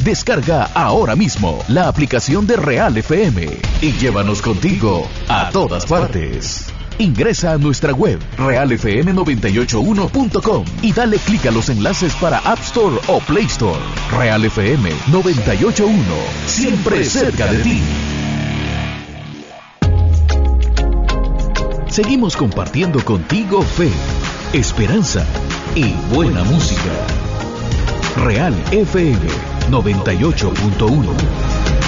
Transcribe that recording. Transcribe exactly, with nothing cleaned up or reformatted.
Descarga ahora mismo la aplicación de Real F M y llévanos contigo a todas partes. Ingresa a nuestra web real f m noventa y ocho uno punto com y dale clic a los enlaces para App Store o Play Store. Real F M noventa y ocho uno, siempre cerca de ti. Seguimos compartiendo contigo fe, esperanza y buena música. Real F M noventa y ocho punto uno.